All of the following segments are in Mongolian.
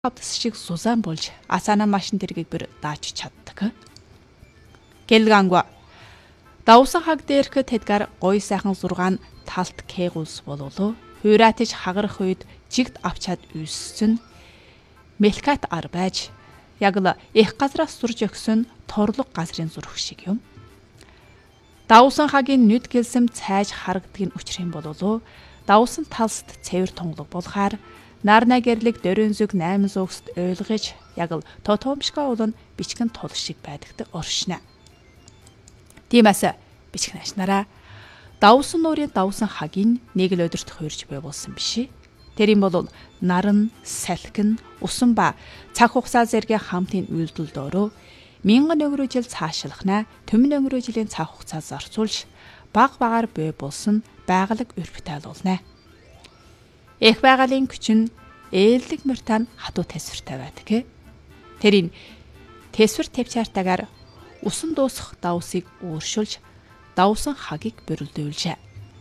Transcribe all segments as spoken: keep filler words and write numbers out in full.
авдас шиг сузаан болж асаана машин тэргийг бүр дааж чаддаг. Гэлганга давсан хаг дээрх тэдгар гой сайхан зургаан талт кэгулс бололоо хуйраатж хагарах үед жигт авчаад үйссэн мелкат ар байж яг л их газраас сурж өгсөн торлог газрын зурх шиг юм. Давсан хагийн нүд гэлсэм цайж харагддаг нь учрын бололоо давсан талст цэвэр тонглог болохоор нарна гэрлэг дөрөн зүг найман зүгст ойлгож яг л тотомшка улан бичгэн тул шиг байдагт оршина. Тиймээс бичгэн ашнараа давсан нуурын давсан хагийн нэг л өдөрт хуурж бай болсон биш. Тэр юм бол наран, салхин, усан ба цаг хугацаа зэрэг хамтын үйлдэл доороо мянган өнгөрөө жил цаашлахна төмөн өнгөрөө жилийн цаг хугацаа зарцуулж баг багаар бай болсон байгалаг өрөвтайлуулна. Их байгалийн күч нь ээлдэг мөртан хатуу тесвэртэй байдаг. Тэрийн тесвэр тавьчаартаагаар усан дуусах давсыг өөршүүлж давсан хагийг бөрөлдүүлжээ.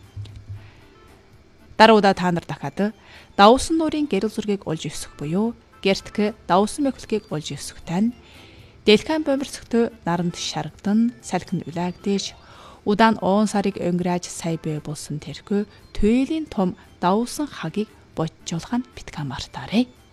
Даруйда та нар дахиад давсан нуурын гэрэл зургийг олж өсөх буюу гертк давсан мөхлөгийг олж өсөхтэй дэлхэн бомирсгтөө наранд шарагдан салхин улаагдэж удаан он сарыг өнгөрөөж сая бай болсон тэрхүү туйлын том давсан хагийг боджуулах нь битгэн мартаарэ.